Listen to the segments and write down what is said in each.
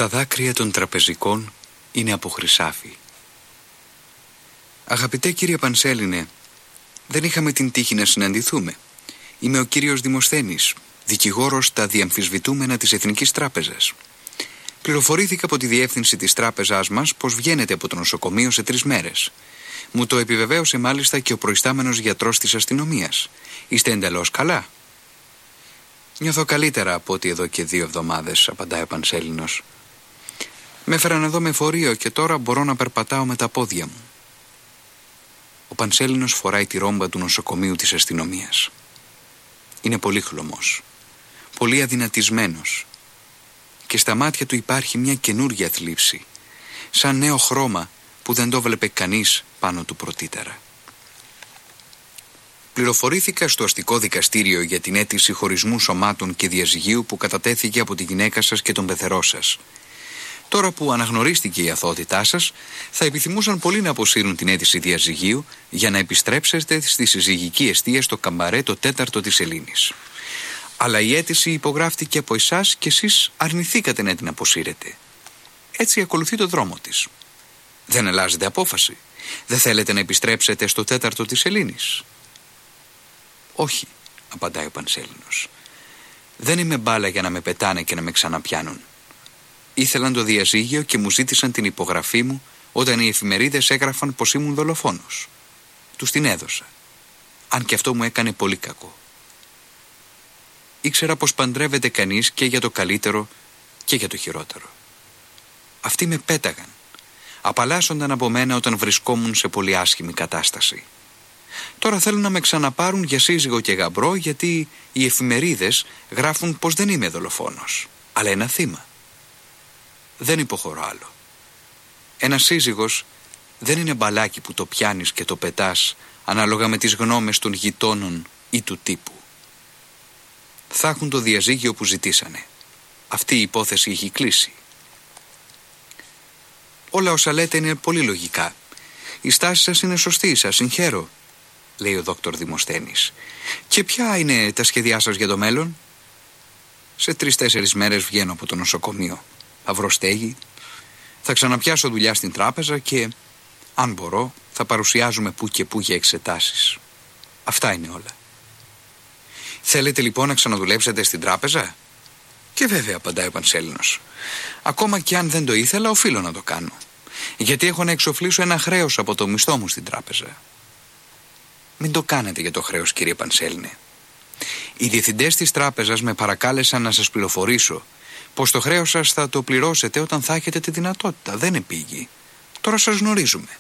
Τα δάκρυα των τραπεζικών είναι από χρυσάφι. Αγαπητέ κύριε Πανσέλινε, δεν είχαμε την τύχη να συναντηθούμε. Είμαι ο κύριος Δημοσθένης, δικηγόρος στα διαμφισβητούμενα της Εθνικής Τράπεζας. Πληροφορήθηκα από τη διεύθυνση της τράπεζάς μας πως βγαίνετε από το νοσοκομείο σε 3 μέρες. Μου το επιβεβαίωσε μάλιστα και ο προϊστάμενος γιατρός της αστυνομίας. Είστε εντελώς καλά? Νιώθω καλύτερα από ότι εδώ και 2 εβδομάδες, απαντάει ο Πανσέλινος. Με έφεραν εδώ με φορείο και τώρα μπορώ να περπατάω με τα πόδια μου. Ο Πανσέλινος φοράει τη ρόμπα του νοσοκομείου της αστυνομίας. Είναι πολύ χλωμός, πολύ αδυνατισμένος και στα μάτια του υπάρχει μια καινούργια θλίψη, σαν νέο χρώμα που δεν το βλέπε κανείς πάνω του πρωτύτερα. Πληροφορήθηκα στο αστικό δικαστήριο για την αίτηση χωρισμού σωμάτων και διαζυγίου που κατατέθηκε από τη γυναίκα σας και τον πεθερό σας. Τώρα που αναγνωρίστηκε η αθωότητά σας, θα επιθυμούσαν πολύ να αποσύρουν την αίτηση διαζυγίου για να επιστρέψετε στη συζυγική εστία στο καμπαρέ το 4ο της Ελλήνης. Αλλά η αίτηση υπογράφτηκε από εσάς και εσείς αρνηθήκατε να την αποσύρετε. Έτσι ακολουθεί το δρόμο της. Δεν αλλάζετε απόφαση? Δεν θέλετε να επιστρέψετε στο 4ο της Ελλήνης? Όχι, απαντάει ο Πανσέλινος. Δεν είμαι μπάλα για να με πετάνε και να με ξαναπιάνουν. Ήθελαν το διαζύγιο και μου ζήτησαν την υπογραφή μου όταν οι εφημερίδες έγραφαν πως ήμουν δολοφόνος. Τους την έδωσα. Αν και αυτό μου έκανε πολύ κακό. Ήξερα πως παντρεύεται κανείς και για το καλύτερο και για το χειρότερο. Αυτοί με πέταγαν. Απαλλάσσονταν από μένα όταν βρισκόμουν σε πολύ άσχημη κατάσταση. Τώρα θέλουν να με ξαναπάρουν για σύζυγο και γαμπρό γιατί οι εφημερίδες γράφουν πως δεν είμαι δολοφόνος, αλλά ένα θύμα. Δεν υποχωρώ άλλο. Ένας σύζυγος δεν είναι μπαλάκι που το πιάνεις και το πετάς ανάλογα με τις γνώμες των γειτόνων ή του τύπου. Θα έχουν το διαζύγιο που ζητήσανε. Αυτή η υπόθεση έχει κλείσει. Όλα όσα λέτε είναι πολύ λογικά. Η στάση σας είναι σωστή, σας συγχαίρω, λέει ο δόκτωρ Δημοσθένης. Και ποια είναι τα σχέδιά σας για το μέλλον? Σε 3-4 μέρες βγαίνω από το νοσοκομείο. Θα βρω στέγη, θα ξαναπιάσω δουλειά στην τράπεζα και, αν μπορώ, θα παρουσιάζουμε που και που για εξετάσεις. Αυτά είναι όλα. Θέλετε λοιπόν να ξαναδουλέψετε στην τράπεζα? Και βέβαια, απαντάει ο Πανσέλινος. Ακόμα και αν δεν το ήθελα, οφείλω να το κάνω. Γιατί έχω να εξοφλήσω ένα χρέος από το μισθό μου στην τράπεζα. Μην το κάνετε για το χρέος, κύριε Πανσέλινε. Οι διευθυντές της τράπεζας με παρακάλεσαν να σας πληροφορήσω πως το χρέος σας θα το πληρώσετε όταν θα έχετε τη δυνατότητα. Δεν επήγει. Τώρα σας γνωρίζουμε.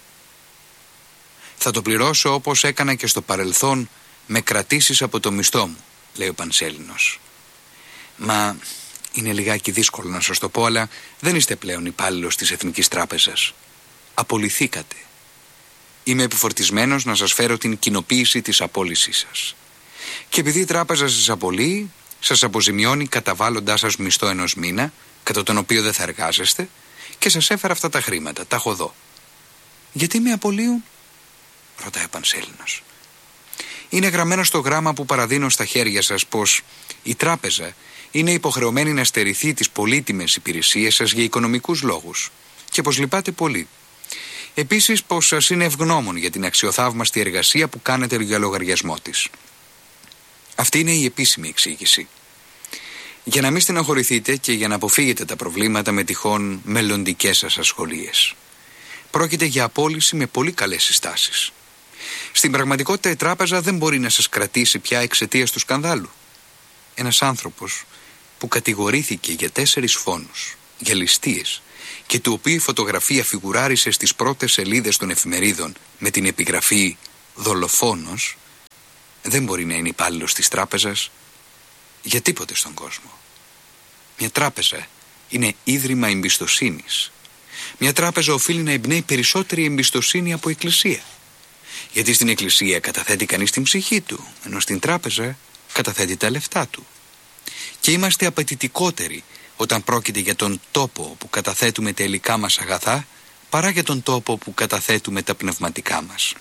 Θα το πληρώσω όπως έκανα και στο παρελθόν με κρατήσεις από το μισθό μου, λέει ο Πανσέλινος. Μα είναι λιγάκι δύσκολο να σας το πω, αλλά δεν είστε πλέον υπάλληλος της Εθνικής Τράπεζας. Απολυθήκατε. Είμαι επιφορτισμένος να σας φέρω την κοινοποίηση της απόλυσής σας. Και επειδή η τράπεζα σας απολύει, σας αποζημιώνει καταβάλλοντάς σας μισθό 1 μήνα, κατά τον οποίο δεν θα εργάζεστε, και σας έφερα αυτά τα χρήματα, τα έχω εδώ. Γιατί με απολύουν? Ρωτάει ο Πανσέλινος. Είναι γραμμένο στο γράμμα που παραδίνω στα χέρια σας πως η τράπεζα είναι υποχρεωμένη να στερηθεί τις πολύτιμες υπηρεσίες σας για οικονομικούς λόγους και πως λυπάται πολύ. Επίσης πως σας είναι ευγνώμων για την αξιοθαύμαστη εργασία που κάνετε για λογαριασμό της. Αυτή είναι η επίσημη εξήγηση. Για να μην στεναχωρηθείτε και για να αποφύγετε τα προβλήματα με τυχόν μελλοντικές σας ασχολίες. Πρόκειται για απόλυση με πολύ καλές συστάσεις. Στην πραγματικότητα η τράπεζα δεν μπορεί να σας κρατήσει πια εξαιτίας του σκανδάλου. Ένας άνθρωπος που κατηγορήθηκε για 4 φόνους, για ληστείες και του οποίου η φωτογραφία φιγουράρισε στις πρώτες σελίδες των εφημερίδων με την επιγραφή «Δολοφόνος», δεν μπορεί να είναι υπάλληλος της τράπεζας για τίποτε στον κόσμο. Μια τράπεζα είναι ίδρυμα εμπιστοσύνης. Μια τράπεζα οφείλει να εμπνέει περισσότερη εμπιστοσύνη από εκκλησία. Γιατί στην εκκλησία καταθέτει κανείς την ψυχή του, ενώ στην τράπεζα καταθέτει τα λεφτά του. Και είμαστε απαιτητικότεροι όταν πρόκειται για τον τόπο που καταθέτουμε τα υλικά μας αγαθά, παρά για τον τόπο που καταθέτουμε τα πνευματικά μας.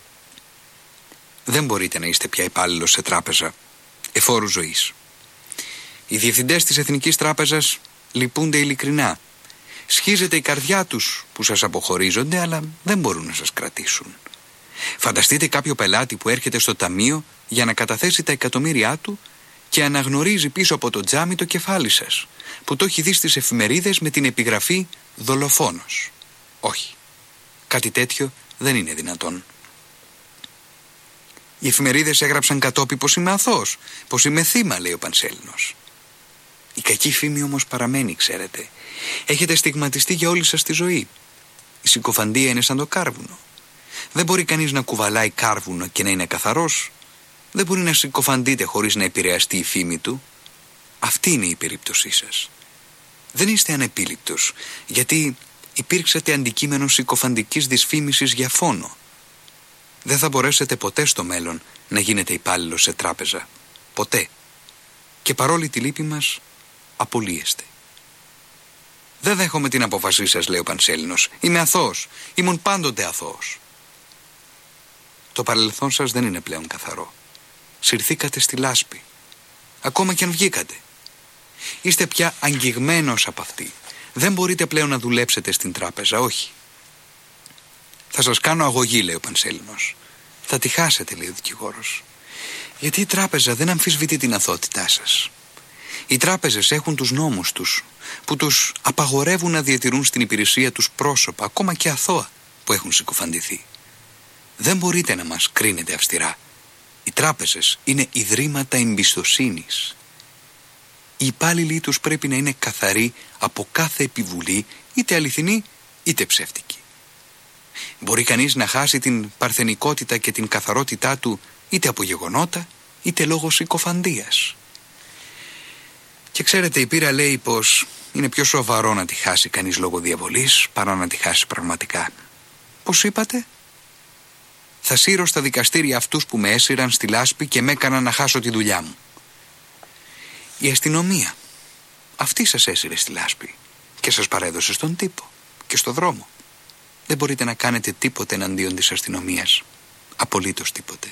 Δεν μπορείτε να είστε πια υπάλληλος σε τράπεζα εφόρου ζωής. Οι διευθυντές της Εθνικής Τράπεζας λυπούνται ειλικρινά Σχίζεται η καρδιά τους που σας αποχωρίζονται, αλλά δεν μπορούν να σας κρατήσουν. Φανταστείτε κάποιο πελάτη που έρχεται στο ταμείο για να καταθέσει τα εκατομμύρια του και αναγνωρίζει πίσω από το τζάμι το κεφάλι σας, που το έχει δει στις εφημερίδες με την επιγραφή «δολοφόνος». Όχι, κάτι τέτοιο δεν είναι δυνατόν. Οι εφημερίδες έγραψαν κατόπι πως είμαι αθώος, πως είμαι θύμα, λέει ο Πανσέλινος. Η κακή φήμη όμως παραμένει, ξέρετε. Έχετε στιγματιστεί για όλη σας τη ζωή. Η συκοφαντία είναι σαν το κάρβουνο. Δεν μπορεί κανείς να κουβαλάει κάρβουνο και να είναι καθαρός. Δεν μπορεί να συκοφαντείτε χωρίς να επηρεαστεί η φήμη του. Αυτή είναι η περίπτωσή σας. Δεν είστε ανεπίληπτος, γιατί υπήρξατε αντικείμενο συκοφαντικής δυσφήμισης για φόνο. Δεν θα μπορέσετε ποτέ στο μέλλον να γίνετε υπάλληλος σε τράπεζα. Ποτέ. Και παρόλη τη λύπη μας, απολύεστε. Δεν δέχομαι την απόφασή σας, λέει ο Πανσέλινος. Είμαι αθώος. Ήμουν πάντοτε αθώος. Το παρελθόν σας δεν είναι πλέον καθαρό. Συρθήκατε στη λάσπη. Ακόμα κι αν βγήκατε. Είστε πια αγγιγμένος από αυτή. Δεν μπορείτε πλέον να δουλέψετε στην τράπεζα, όχι. Θα σας κάνω αγωγή, λέει ο Πανσέλινος. Θα τη χάσετε, λέει ο δικηγόρος. Γιατί η τράπεζα δεν αμφισβητεί την αθωότητά σας. Οι τράπεζες έχουν τους νόμους τους, που τους απαγορεύουν να διατηρούν στην υπηρεσία τους πρόσωπα, ακόμα και αθώα, που έχουν συκοφαντηθεί. Δεν μπορείτε να μας κρίνετε αυστηρά. Οι τράπεζες είναι ιδρύματα εμπιστοσύνης. Οι υπάλληλοι τους πρέπει να είναι καθαροί από κάθε επιβουλή, είτε αληθινή είτε ψεύτικη. Μπορεί κανείς να χάσει την παρθενικότητα και την καθαρότητά του είτε από γεγονότα, είτε λόγω συκοφαντίας. Και ξέρετε, η πείρα λέει πως είναι πιο σοβαρό να τη χάσει κανείς λόγω διαβολής παρά να τη χάσει πραγματικά. Πώς είπατε? Θα σύρω στα δικαστήρια αυτούς που με έσυραν στη λάσπη και με έκαναν να χάσω τη δουλειά μου. Η αστυνομία, αυτή σας έσυρε στη λάσπη και σας παρέδωσε στον τύπο και στο δρόμο. Δεν μπορείτε να κάνετε τίποτε εναντίον της αστυνομίας. Απολύτως τίποτε.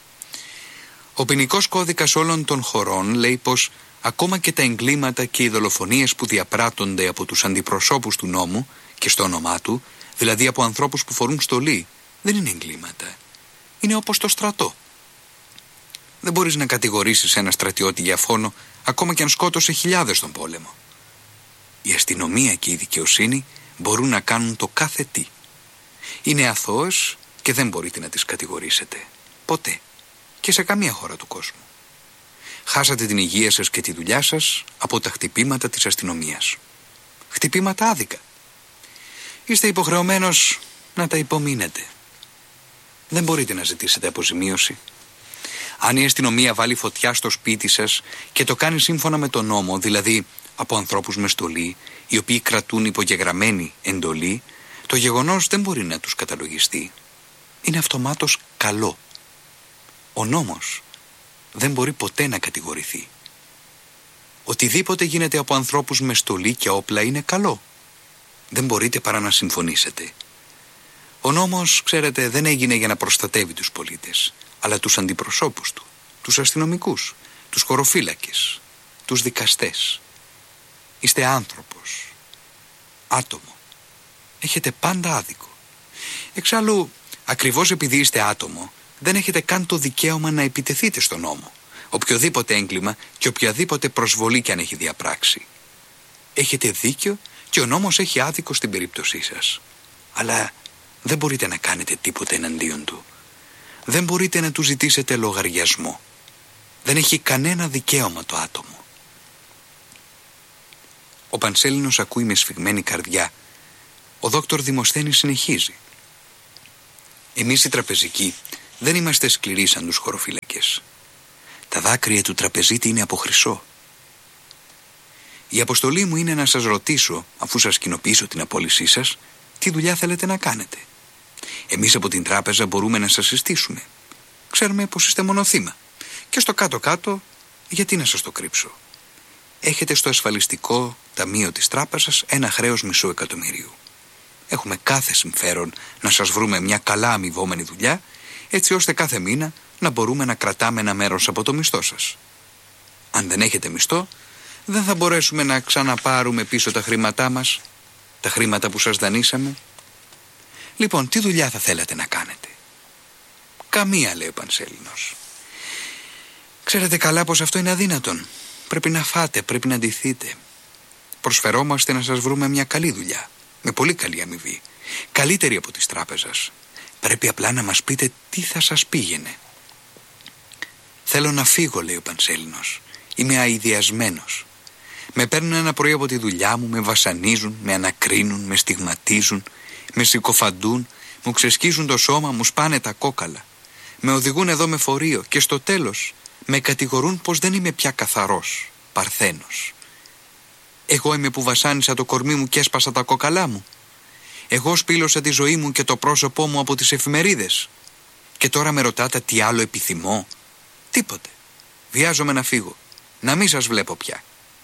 Ο ποινικός κώδικας όλων των χωρών λέει πως ακόμα και τα εγκλήματα και οι δολοφονίες που διαπράττονται από τους αντιπροσώπους του νόμου και στο όνομά του, δηλαδή από ανθρώπους που φορούν στολή, δεν είναι εγκλήματα. Είναι όπως το στρατό. Δεν μπορείς να κατηγορήσεις ένα στρατιώτη για φόνο, ακόμα και αν σκότωσε χιλιάδες στον πόλεμο. Η αστυνομία και η δικαιοσύνη μπορούν να κάνουν το κάθε τι. Είναι αθώες και δεν μπορείτε να τις κατηγορήσετε. Ποτέ. Και σε καμία χώρα του κόσμου. Χάσατε την υγεία σας και τη δουλειά σας από τα χτυπήματα της αστυνομίας. Χτυπήματα άδικα. Είστε υποχρεωμένος να τα υπομείνετε. Δεν μπορείτε να ζητήσετε αποζημίωση. Αν η αστυνομία βάλει φωτιά στο σπίτι σας και το κάνει σύμφωνα με τον νόμο, δηλαδή από ανθρώπους με στολή, οι οποίοι κρατούν υπογεγραμμένη εντολή, το γεγονός δεν μπορεί να τους καταλογιστεί. Είναι αυτομάτως καλό. Ο νόμος δεν μπορεί ποτέ να κατηγορηθεί. Οτιδήποτε γίνεται από ανθρώπους με στολή και όπλα είναι καλό. Δεν μπορείτε παρά να συμφωνήσετε. Ο νόμος, ξέρετε, δεν έγινε για να προστατεύει τους πολίτες, αλλά τους αντιπροσώπους του, τους αστυνομικούς, τους χωροφύλακες, τους δικαστές. Είστε άνθρωπος, άτομο. Έχετε πάντα άδικο. Εξάλλου, ακριβώς επειδή είστε άτομο, δεν έχετε καν το δικαίωμα να επιτεθείτε στον νόμο, οποιοδήποτε έγκλημα και οποιαδήποτε προσβολή κι αν έχει διαπράξει. Έχετε δίκιο και ο νόμος έχει άδικο στην περίπτωσή σας. Αλλά δεν μπορείτε να κάνετε τίποτε εναντίον του. Δεν μπορείτε να του ζητήσετε λογαριασμό. Δεν έχει κανένα δικαίωμα το άτομο. Ο Πανσέλινος ακούει με σφιγμένη καρδιά. Ο δόκτωρ Δημοσθένης συνεχίζει. Εμείς οι τραπεζικοί δεν είμαστε σκληροί σαν τους χωροφύλακες. Τα δάκρυα του τραπεζίτη είναι από χρυσό. Η αποστολή μου είναι να σας ρωτήσω, αφού σας κοινοποιήσω την απόλυσή σας, τι δουλειά θέλετε να κάνετε. Εμείς από την τράπεζα μπορούμε να σας συστήσουμε. Ξέρουμε πως είστε μόνο θύμα. Και στο κάτω-κάτω, γιατί να σας το κρύψω. Έχετε στο ασφαλιστικό ταμείο της τράπεζας ένα χρέος $500,000. Έχουμε κάθε συμφέρον να σας βρούμε μια καλά αμοιβόμενη δουλειά, έτσι ώστε κάθε μήνα να μπορούμε να κρατάμε ένα μέρος από το μισθό σας. Αν δεν έχετε μισθό, δεν θα μπορέσουμε να ξαναπάρουμε πίσω τα χρήματά μας. τα χρήματα που σας δανείσαμε? Λοιπόν, τι δουλειά θα θέλατε να κάνετε? Καμία, λέει ο Πανσέλινος. Ξέρετε καλά πως αυτό είναι αδύνατον. Πρέπει να φάτε, πρέπει να ντυθείτε. Προσφερόμαστε να σας βρούμε μια καλή δουλειά, με πολύ καλή αμοιβή, καλύτερη από της τράπεζας. Πρέπει απλά να μας πείτε τι θα σας πήγαινε. Θέλω να φύγω, λέει ο Πανσέλινος. Είμαι αηδιασμένος. Με παίρνουν ένα πρωί από τη δουλειά μου, με βασανίζουν, με ανακρίνουν, με στιγματίζουν, με συκοφαντούν, μου ξεσκίζουν το σώμα, μου σπάνε τα κόκαλα. Με οδηγούν εδώ με φορείο και στο τέλος με κατηγορούν πως δεν είμαι πια καθαρός, παρθένος. Εγώ είμαι που βασάνισα το κορμί μου και έσπασα τα κόκαλά μου. Εγώ σπήλωσα τη ζωή μου και το πρόσωπό μου από τις εφημερίδες. Και τώρα με ρωτάτε τι άλλο επιθυμώ? Τίποτε. Βιάζομαι να φύγω. Να μην σας βλέπω πια.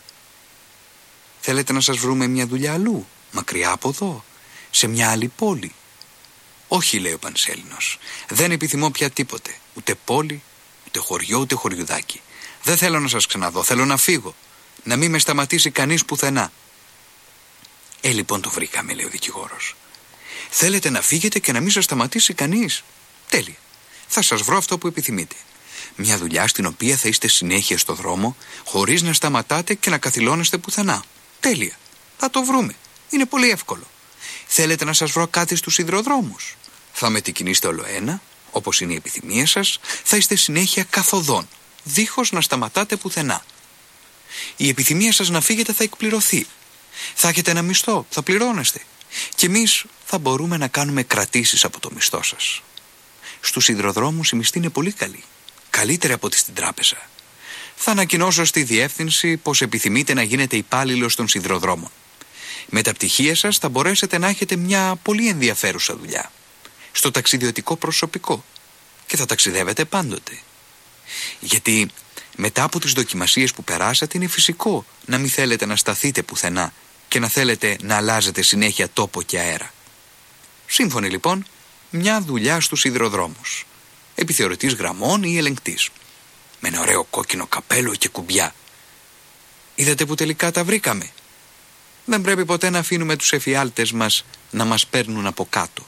Θέλετε να σας βρούμε μια δουλειά αλλού, μακριά από εδώ, σε μια άλλη πόλη? Όχι, λέει ο Πανσέλινος. Δεν επιθυμώ πια τίποτε. Ούτε πόλη, ούτε χωριό, ούτε χωριουδάκι. Δεν θέλω να σας ξαναδώ. Θέλω να φύγω. Να μην με σταματήσει κανείς πουθενά. Λοιπόν το βρήκαμε, λέει ο δικηγόρος. Θέλετε να φύγετε και να μην σας σταματήσει κανείς? Τέλεια. Θα σας βρω αυτό που επιθυμείτε. Μια δουλειά στην οποία θα είστε συνέχεια στο δρόμο, χωρίς να σταματάτε και να καθυλώνεστε πουθενά. Τέλεια. Θα το βρούμε. Είναι πολύ εύκολο. Θέλετε να σας βρω κάτι στους σιδηροδρόμους? Θα μετικινήσετε όλο ένα, όπως είναι η επιθυμία σας, θα είστε συνέχεια καθοδόν, δίχως να σταματάτε πουθενά. Η επιθυμία σας να φύγετε θα εκπληρωθεί. Θα έχετε ένα μισθό, θα πληρώνεστε. Και εμείς θα μπορούμε να κάνουμε κρατήσεις από το μισθό σας. Στους σιδηροδρόμους η μισθή είναι πολύ καλή. Καλύτερη από ό,τι στην τράπεζα. Θα ανακοινώσω στη διεύθυνση πως επιθυμείτε να γίνετε υπάλληλος των σιδηροδρόμων. Με τα πτυχία σας θα μπορέσετε να έχετε μια πολύ ενδιαφέρουσα δουλειά. Στο ταξιδιωτικό προσωπικό. Και θα ταξιδεύετε πάντοτε. Γιατί μετά από τις δοκιμασίες που περάσατε είναι φυσικό να μην θέλετε να σταθείτε πουθενά και να θέλετε να αλλάζετε συνέχεια τόπο και αέρα. Σύμφωνοι λοιπόν, μια δουλειά στους σιδηροδρόμους. Επιθεωρητής γραμμών ή ελεγκτής. Με ένα ωραίο κόκκινο καπέλο και κουμπιά. Είδατε που τελικά τα βρήκαμε? Δεν πρέπει ποτέ να αφήνουμε τους εφιάλτες μας να μας παίρνουν από κάτω.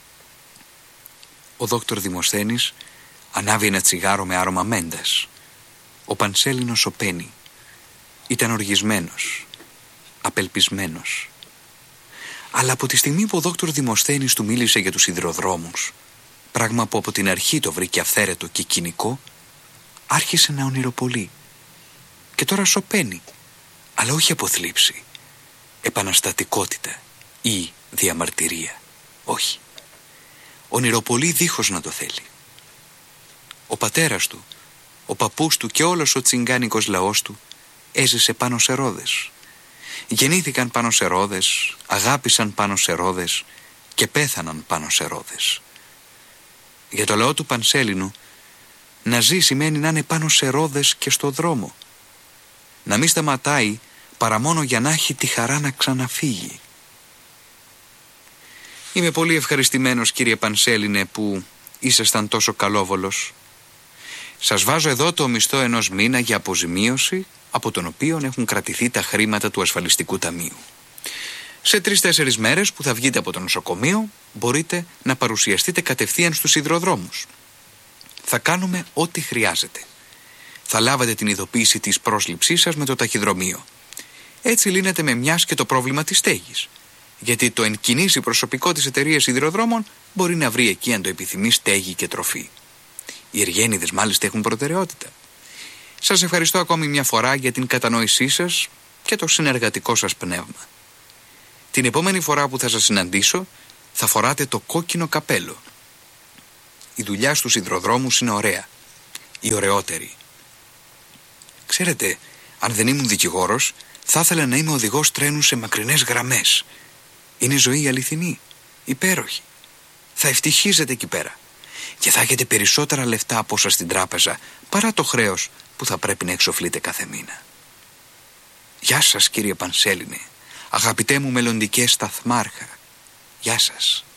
Ο δόκτωρ Δημοσθένης ανάβει ένα τσιγάρο με άρωμα μέντας. Ο Πανσέλινος σωπαίνει. Ήταν οργισμένος, απελπισμένος. Αλλά από τη στιγμή που ο δόκτωρ Δημοσθένης του μίλησε για τους σιδηροδρόμους, πράγμα που από την αρχή το βρήκε αυθαίρετο και κοινικό, άρχισε να ονειροπολεί. Και τώρα σωπαίνει, αλλά όχι από θλίψη, επαναστατικότητα ή διαμαρτυρία. Όχι. Ονειροπολεί δίχως να το θέλει. Ο πατέρας του, ο παππούς του και όλος ο τσιγκάνικος λαός του έζησε πάνω σε ρόδες. Γεννήθηκαν πάνω σε ρόδες, αγάπησαν πάνω σε ρόδες και πέθαναν πάνω σε ρόδες. Για το λαό του Πανσέλινου, να ζει σημαίνει να είναι πάνω σε ρόδες και στο δρόμο. Να μην σταματάει παρά μόνο για να έχει τη χαρά να ξαναφύγει. Είμαι πολύ ευχαριστημένος, κύριε Πανσέλινε, που ήσασταν τόσο καλόβολος. Σας βάζω εδώ το μισθό ενός μήνα για αποζημίωση, από τον οποίο έχουν κρατηθεί τα χρήματα του ασφαλιστικού ταμείου. Σε 3-4 μέρες που θα βγείτε από το νοσοκομείο, μπορείτε να παρουσιαστείτε κατευθείαν στους σιδηροδρόμους. Θα κάνουμε ό,τι χρειάζεται. Θα λάβετε την ειδοποίηση της πρόσληψής σας με το ταχυδρομείο. Έτσι λύνεται με μιας και το πρόβλημα της στέγης. Γιατί το εν κινήσει προσωπικό της εταιρείας σιδηροδρόμων μπορεί να βρει εκεί αν το επιθυμεί στέγη και τροφή. Οι εργένιδες μάλιστα έχουν προτεραιότητα. Σας ευχαριστώ ακόμη μια φορά για την κατανόησή σας και το συνεργατικό σας πνεύμα. Την επόμενη φορά που θα σας συναντήσω θα φοράτε το κόκκινο καπέλο. Η δουλειά στους σιδηροδρόμους είναι ωραία. Η ωραιότερη. Ξέρετε, αν δεν ήμουν δικηγόρος, θα ήθελα να είμαι οδηγός τρένου σε μακρινές γραμμές. Είναι ζωή αληθινή, υπέροχη. Θα ευτυχίζετε εκεί πέρα. Και θα έχετε περισσότερα λεφτά από όσα στην τράπεζα, παρά το χρέος που θα πρέπει να εξοφλείτε κάθε μήνα. Γεια σας, κύριε Πανσέλινε, αγαπητέ μου μελλοντικέ σταθμάρχα. Γεια σας.